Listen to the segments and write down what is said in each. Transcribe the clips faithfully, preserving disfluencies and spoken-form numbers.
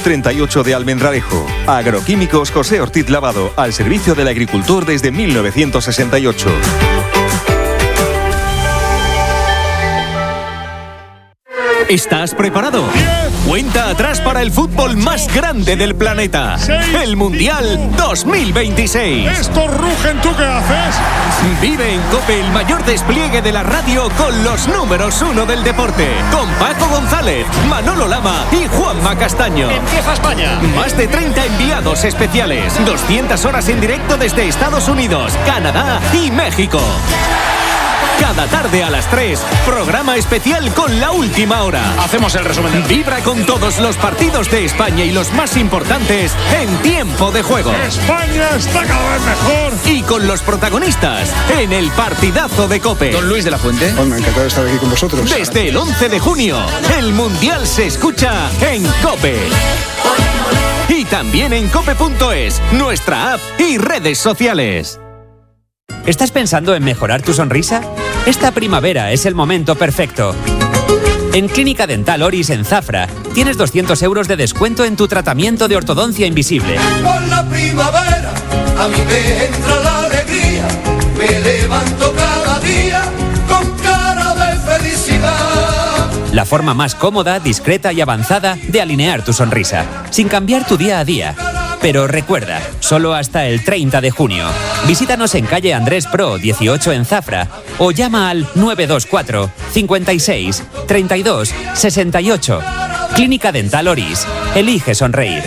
treinta y ocho de Almendralejo. Agroquímicos José Ortiz Lavado, al servicio del agricultor desde mil novecientos sesenta y ocho. ¿Estás preparado? Cuenta atrás para el fútbol más grande del planeta. El Mundial dos mil veintiséis. ¡Esto rugen! ¿Tú qué haces? Vive en COPE el mayor despliegue de la radio con los números uno del deporte. Con Paco González, Manolo Lama y Juanma Castaño. ¡Empieza España! Más de treinta enviados especiales. doscientas horas en directo desde Estados Unidos, Canadá y México. Cada tarde a las tres, programa especial con la última hora. Hacemos el resumen. Vibra con todos los partidos de España y los más importantes en tiempo de juego. España está cada vez mejor. Y con los protagonistas en el partidazo de COPE. Don Luis de la Fuente. Bueno, encantado de estar aquí con vosotros. Desde el once de junio, el Mundial se escucha en COPE. Y también en cope punto es, nuestra app y redes sociales. ¿Estás pensando en mejorar tu sonrisa? Esta primavera es el momento perfecto. En Clínica Dental Oris en Zafra tienes doscientos euros de descuento en tu tratamiento de ortodoncia invisible. Con la primavera a mí me entra la alegría, me levanto cada día con cara de felicidad. La forma más cómoda, discreta y avanzada de alinear tu sonrisa, sin cambiar tu día a día. Pero recuerda, solo hasta el treinta de junio. Visítanos en calle Andrés Pro dieciocho en Zafra o llama al nueve dos cuatro, cincuenta y seis, treinta y dos, sesenta y ocho. Clínica Dental Oris. Elige sonreír.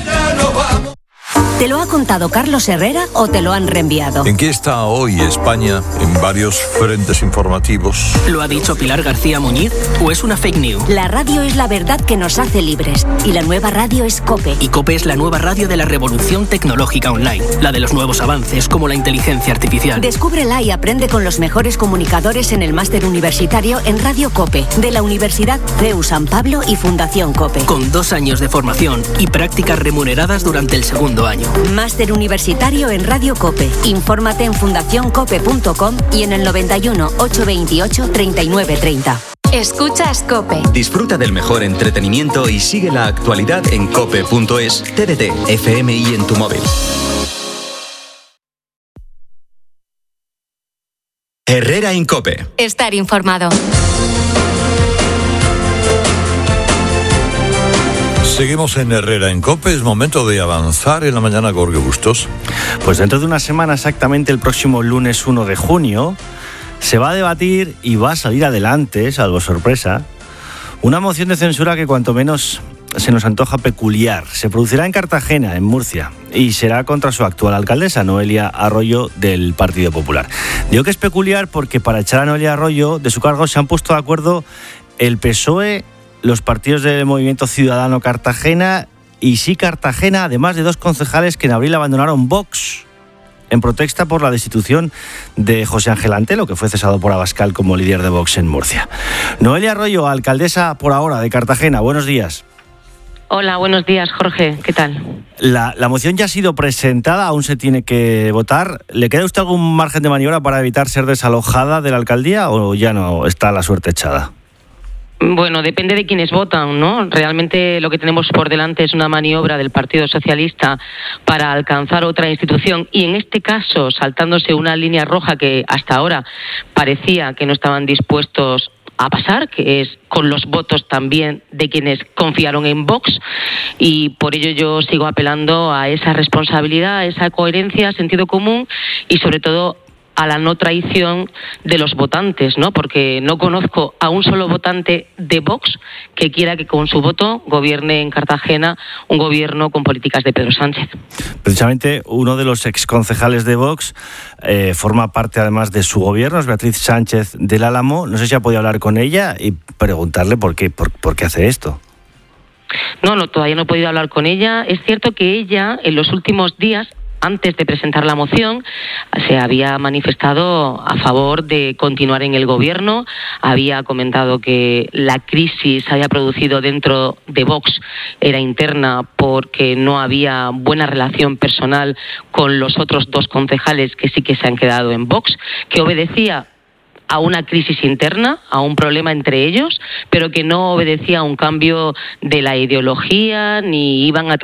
¿Te lo ha contado Carlos Herrera o te lo han reenviado? ¿En qué está hoy España en varios frentes informativos? ¿Lo ha dicho Pilar García Muñiz o es una fake news? La radio es la verdad que nos hace libres y la nueva radio es COPE. Y COPE es la nueva radio de la revolución tecnológica online, la de los nuevos avances como la inteligencia artificial. Descúbrela y aprende con los mejores comunicadores en el máster universitario en Radio COPE de la Universidad C E U San Pablo y Fundación COPE. Con dos años de formación y prácticas remuneradas durante el segundo año. Máster universitario en Radio COPE. Infórmate en fundación cope punto com y en el noventa y uno, ochocientos veintiocho, treinta y nueve treinta. Escuchas COPE. Disfruta del mejor entretenimiento y sigue la actualidad en cope punto es, T D T, F M y en tu móvil. Herrera en COPE. Estar informado. Seguimos en Herrera en COPE, es momento de avanzar en la mañana, Jorge Bustos. Pues dentro de una semana, exactamente el próximo lunes uno de junio, se va a debatir y va a salir adelante, salvo sorpresa, una moción de censura que cuanto menos se nos antoja peculiar. Se producirá en Cartagena, en Murcia, y será contra su actual alcaldesa, Noelia Arroyo, del Partido Popular. Digo que es peculiar porque para echar a Noelia Arroyo de su cargo se han puesto de acuerdo el P S O E, los partidos del Movimiento Ciudadano Cartagena y Sí Cartagena, además de dos concejales que en abril abandonaron Vox en protesta por la destitución de José Ángel Antelo, que fue cesado por Abascal como líder de Vox en Murcia. Noelia Arroyo, alcaldesa por ahora de Cartagena, buenos días. Hola, buenos días, Jorge, ¿qué tal? La, la moción ya ha sido presentada, aún se tiene que votar. ¿Le queda a usted algún margen de maniobra para evitar ser desalojada de la alcaldía o ya no está la suerte echada? Bueno, depende de quienes votan, ¿no? Realmente lo que tenemos por delante es una maniobra del Partido Socialista para alcanzar otra institución y en este caso saltándose una línea roja que hasta ahora parecía que no estaban dispuestos a pasar, que es con los votos también de quienes confiaron en Vox, y por ello yo sigo apelando a esa responsabilidad, a esa coherencia, sentido común y sobre todo a la no traición de los votantes, ¿no? Porque no conozco a un solo votante de Vox que quiera que con su voto gobierne en Cartagena un gobierno con políticas de Pedro Sánchez. Precisamente uno de los exconcejales de Vox eh, forma parte además de su gobierno, es Beatriz Sánchez del Álamo. No sé si ha podido hablar con ella y preguntarle por qué, por, por qué hace esto. No, no, todavía no he podido hablar con ella. Es cierto que ella en los últimos días, antes de presentar la moción, se había manifestado a favor de continuar en el gobierno, había comentado que la crisis había producido dentro de Vox, era interna porque no había buena relación personal con los otros dos concejales que sí que se han quedado en Vox, que obedecía a una crisis interna, a un problema entre ellos, pero que no obedecía a un cambio de la ideología ni iban a